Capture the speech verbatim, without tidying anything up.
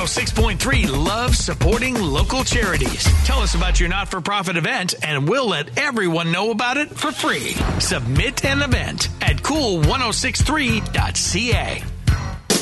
oh six point three loves supporting local charities. Tell us about your not-for-profit event, and we'll let everyone know about it for free. Submit an event at cool ten sixty-three dot c a.